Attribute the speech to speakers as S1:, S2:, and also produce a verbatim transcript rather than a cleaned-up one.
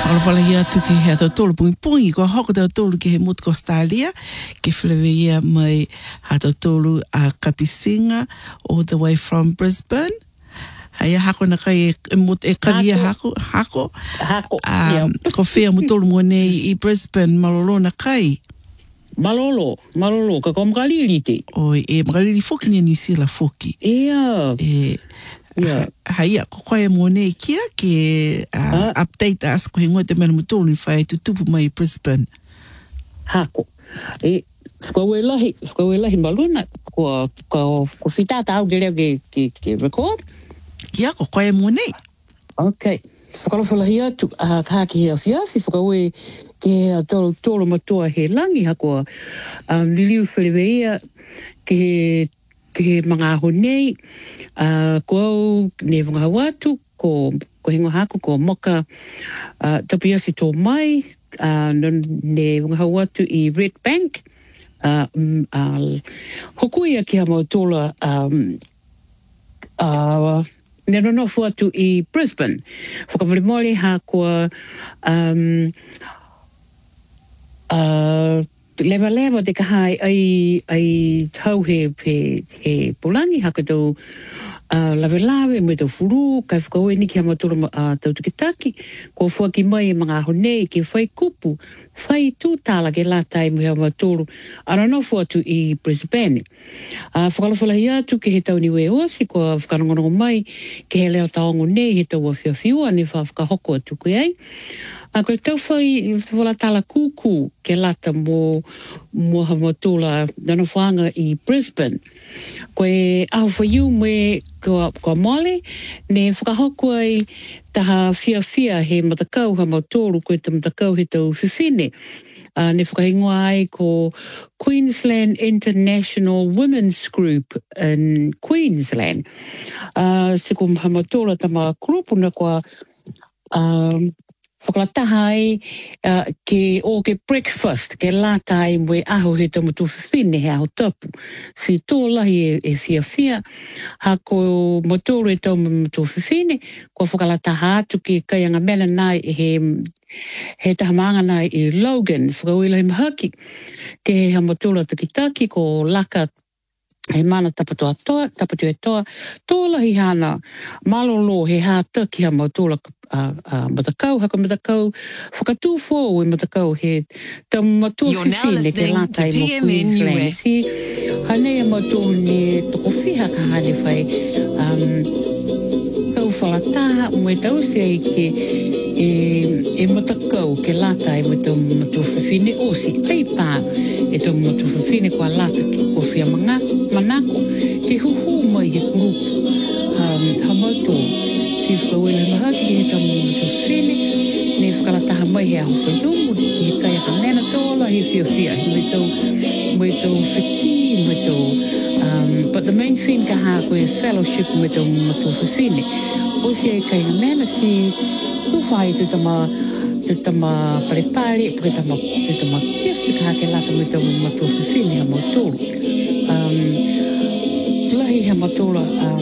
S1: Whalawhala ia tu ke hea tau tolu pungi pungi, ko hoko tau tolu ke he mutu ko Australia, ke whilewe ia mai ha tau tolu a Kapisinga, all the way from Brisbane. Haia hako na kai e mutu e kawia hako, hako.
S2: Hako,
S1: um,
S2: yeah.
S1: Ko whea mutolu mo nei i Brisbane, malolo na kai.
S2: Malolo, malolo, ka ko mkalili te.
S1: Oi, e mkalili foki ni New Zealand foki.
S2: Ia.
S1: E,
S2: Yeah.
S1: Haia, ko koe mo nei kia ke uh,
S2: Ah.
S1: update as ko he ngoe te mena mutolu ni whae tu tupu mai Brisbane.
S2: Hako. E, whakaue lahi, whakaue lahi maluna, ko, ko, ko whitata au gereo ke, ke, ke record.
S1: Kia, ko koe mo nei.
S2: Okay. Whakalawhalahi atu, a ka ki hea whiawhi, whakaue ke hea tolo, tolo matua he langi, hako um, liliu whilewe ia, ke he, ke he mga honei, uh, ko au ne wanga watu, ko, ko hingo haku, ko moka uh, tapiasi tō mai, uh, ne wanga watu i Red Bank, uh, um, uh, hokuia ki ha mautola, um, uh, ne ronofu atu i Brisbane. Whakamarimori ha kua um, uh, lewa lewa te kahai ai, ai tau he, he, he polani haka tau uh, lawe lawe me tau furu, kai whakaue ni ki ha matura uh, tau tukitaki, ko fuaki mai e mga honei ke whai kupu, whai tūtala ke latai mo hea maturu, aranofu atu i Brisbane. Uh, whakalawhalahi atu ke he tau niwe osi, ko whakarongorongo mai ke he leo taongo nei he tau a whiawhiua, ni wha whakahoko atu koe ai. A koe tau whai whala tala kūkū ke lata mō mō hamatula nana whanga i Brisbane. Koe ahu whaiu me kua, kua mole, ne whakahoko ai taha whia whia he matakau hamatulu koe ta matakau he tau whiwhine. Uh, ne whakahingoa ai ko Queensland International Women's Group in Queensland. Uh, se ko hamatula tama grupu na kua um, whakalataha ai uh, ke o ke breakfast, ke latai mwe aho he tamo tu whiwhine he aho tapu. Si tō lahi e, e whia whia, ha ko motoro e tau tu whiwhine, ko whakalataha atu ke kaianga mena nai he, he tahamanga nai i Logan, whakawila he mahaki, ke he hamotola takitaki ko laka he mana tapatu atoa, tapatu atoa, tōla hi hana malolo he hā taki ha mautula uh, uh, matakau, haka matakau, whakatū fōu e matakau he ta matua whiwhine ke lātai mo Queensland. Si, hanei a mautulu ne toko whiha ka hane whai, um, kau whalataha, mwe tausi ai ke e, e matakau ke lātai mo tau matua whiwhine osi, ai pā, e tau matua whiwhine kua lata ki ko whia manga, manako, ke huhu mai he kurupu, um, ha mauto, si whakawele mahaki he tau matua whiwhine, ne whakalataha mai he aho whaidumu, he kai aka nena tōla, he whia whia, he mai tau, mai tau whiti, mai tau, um, but the main thing ka ha koe fellowship mai tau matua whiwhine, o si ai kai nena si, uwhai tu tama, tu tama parepare, tu tama, tu tama kiesti ka ke lata mai tau matua whiwhine ha mautoro. Um, lahi ha matola, uh,